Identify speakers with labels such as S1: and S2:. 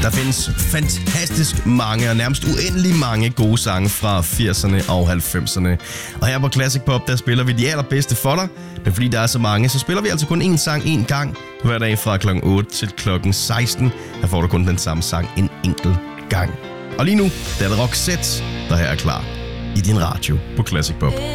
S1: Der findes fantastisk mange og nærmest uendelig mange gode sange fra 80'erne og 90'erne. Og her på Classic Pop, der spiller vi de allerbedste for dig. Men fordi der er så mange, så spiller vi altså kun én sang én gang. Hver dag fra kl. 8 til kl. 16. Her får du kun den samme sang en enkelt gang. Og lige nu, der er det Roxette, der her er klar i din radio på Classic Pop.